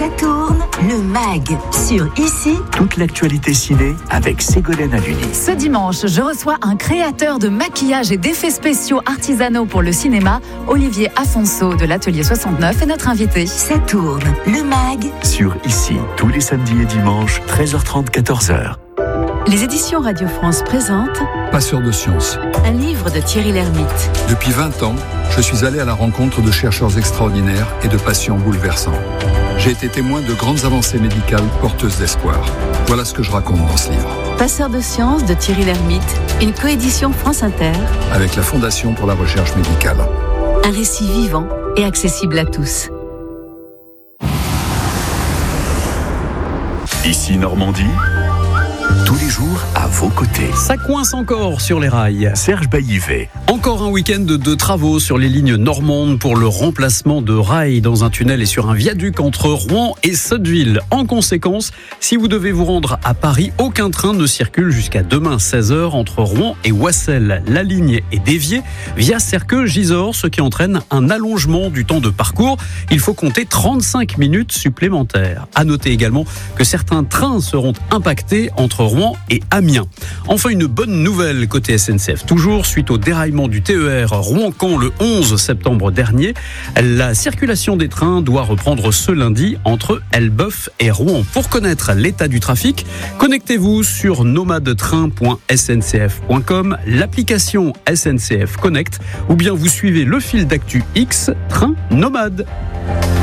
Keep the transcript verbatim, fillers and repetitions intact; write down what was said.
Ça tourne, le mag sur Ici. Toute l'actualité ciné avec Ségolène Haluni. Ce dimanche, je reçois un créateur de maquillage et d'effets spéciaux artisanaux pour le cinéma. Olivier Afonso de l'Atelier soixante-neuf est notre invité. Ça tourne, le mag sur Ici, tous les samedis et dimanches, treize heures trente, quatorze heures. Les éditions Radio France présentent Passeur de science. Un livre de Thierry Lhermitte. Depuis vingt ans, je suis allé à la rencontre de chercheurs extraordinaires et de patients bouleversants. J'ai été témoin de grandes avancées médicales porteuses d'espoir. Voilà ce que je raconte dans ce livre. Passeur de science de Thierry Lhermitte, une coédition France Inter avec la Fondation pour la recherche médicale. Un récit vivant et accessible à tous. Ici Normandie, tous les jours à vos côtés. Ça coince encore sur les rails. Serge Baillivet. Encore un week-end de travaux sur les lignes normandes pour le remplacement de rails dans un tunnel et sur un viaduc entre Rouen et Sotteville. En conséquence, si vous devez vous rendre à Paris, aucun train ne circule jusqu'à demain seize heures entre Rouen et Oissel. La ligne est déviée via Serqueux-Gisors, ce qui entraîne un allongement du temps de parcours. Il faut compter trente-cinq minutes supplémentaires. À noter également que certains trains seront impactés entre Rouen et Amiens. Enfin, une bonne nouvelle côté S N C F. Toujours suite au déraillement du T E R Rouen-Caen le onze septembre dernier, la circulation des trains doit reprendre ce lundi entre Elbeuf et Rouen. Pour connaître l'état du trafic, connectez-vous sur nomadetrain point s n c f point com, l'application S N C F Connect, ou bien vous suivez le fil d'actu X Train Nomade.